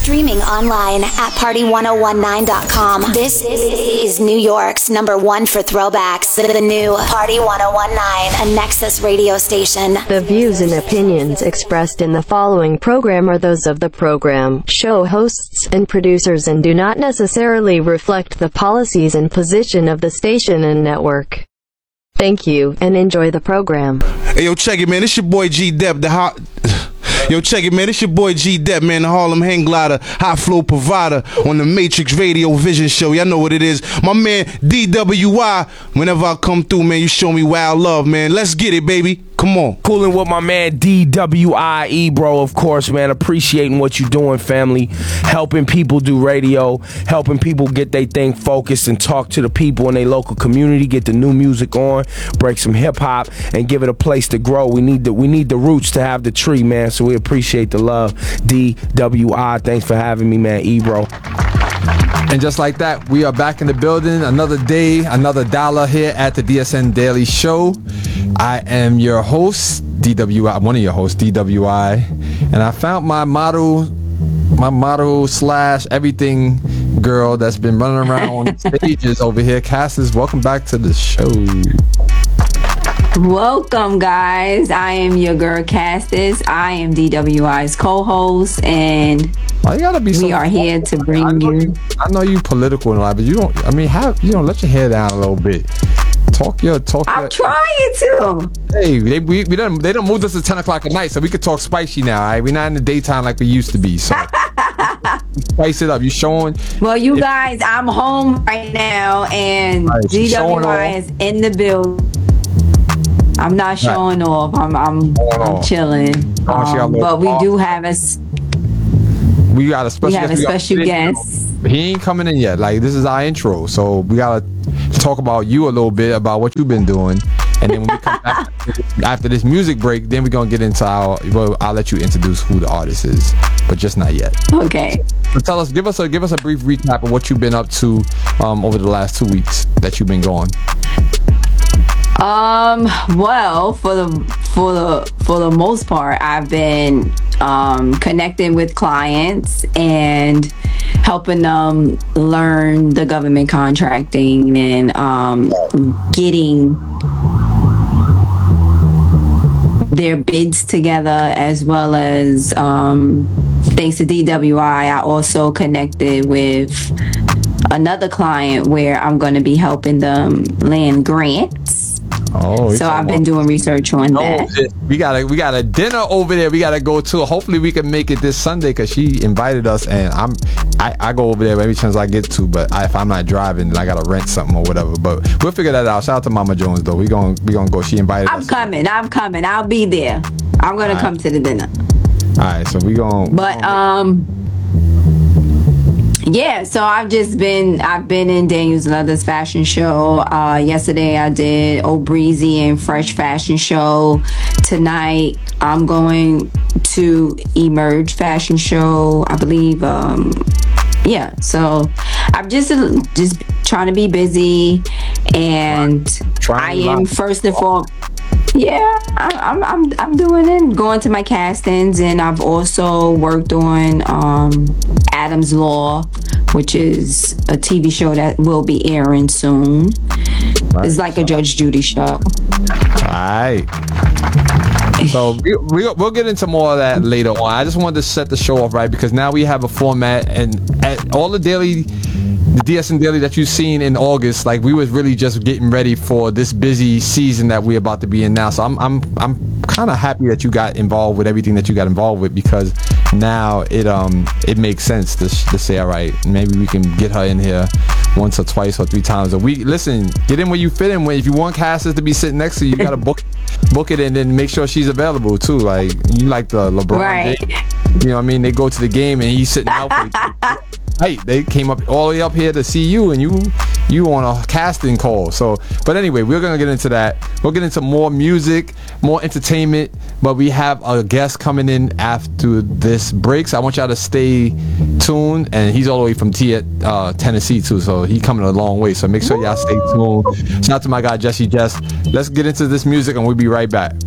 Streaming online at party1019.com. This is New York's #1 for throwbacks. The new Party 1019, a Nexus radio station. The views and opinions expressed in the following program are those of the program, show hosts, and producers and do not necessarily reflect the policies and position of the station and network. Thank you, and enjoy the program. Hey, yo, check it, man. It's your boy G-Dep, Yo, check it, man. It's your boy G-Dep, man. The Harlem Hang Glider, high flow provider on the Matrix Radio Vision Show. Y'all know what it is. My man DWI, whenever I come through, man, you show me wild love, man. Let's get it, baby. Come on. Cooling with my man DWIE, bro, of course, man. Appreciating what you doing, family. Helping people do radio. Helping people get their thing focused and talk to the people in their local community. Get the new music on. Break some hip-hop and give it a place to grow. We need the roots to have the tree, man. So we appreciate the love. DWI, thanks for having me, man. Bro. And just like that, we are back in the building. Another day, another dollar here at the DSN Daily Show. I am your host, DWI, one of your hosts, DWI. And I found my model / everything girl that's been running around on stages over here. Cassis, welcome back to the show. Welcome, guys. I am your girl Cassis. I am DWI's co-host, and you gotta be we are here to bring you. I know you political and all, but you don't. I mean, let your hair down a little bit. Talk. I'm trying to. Hey, they done moved us to 10 o'clock at night, so we could talk spicy now. All right, we're not in the daytime like we used to be. So spice it up. You showing? Well, you guys, I'm home right now, and right, DWI is in the building. I'm not showing off. I'm chilling. But we do have we got a special guest. He ain't coming in yet. Like, this is our intro, so we gotta talk about you a little bit, about what you've been doing, and then when we come back after this music break, then we're gonna get into I'll let you introduce who the artist is, but just not yet. Okay. So give us a brief recap of what you've been up to over the last 2 weeks that you've been going. Well, for the most part, I've been connecting with clients and helping them learn the government contracting and getting their bids together, as well as thanks to DWI, I also connected with another client where I'm going to be helping them land grants. So I've been doing research on that. We got a dinner over there we got to go to. Hopefully we can make it this Sunday, because she invited us, and I go over there every chance I get to, but if I'm not driving, then I got to rent something or whatever. But we'll figure that out. Shout out to Mama Jones, though. We gonna go. She invited us. I'm coming. I'll be there. I'm going to come to the dinner. All right, so we going. But yeah, so I've been in Daniel's Leathers fashion show. Yesterday I did Old Breezy and Fresh fashion show. Tonight I'm going to Emerge fashion show, I believe. Yeah, so I'm just trying to be busy, and I am first and foremost. Yeah, I'm doing it, going to my castings, and I've also worked on Adam's Law, which is a TV show that will be airing soon. Right. It's like a Judge Judy show. All right. So we'll get into more of that later on. I just wanted to set the show off right, because now we have a format, and at all the DSN Daily that you've seen in August, like, we was really just getting ready for this busy season that we're about to be in now. So I'm kind of happy that you got involved with everything that you got involved with, because now it makes sense to say, all right, maybe we can get her in here once or twice or 3 times a week. Listen, get in where you fit in. If you want Cassis to be sitting next to you, you gotta book it, and then make sure she's available too. Like, you like the LeBron, right? You know what I mean? They go to the game and he's sitting out for you. Hey, they came up all the way up here to see you, and you on a casting call. So, but anyway, we're gonna get into that. We'll get into more music, more entertainment, but we have a guest coming in after this break. So I want y'all to stay tuned, and he's all the way from Tennessee too, so he coming a long way. So make sure y'all stay tuned. Shout out to my guy Jesse Jess. Let's get into this music, and we'll be right back.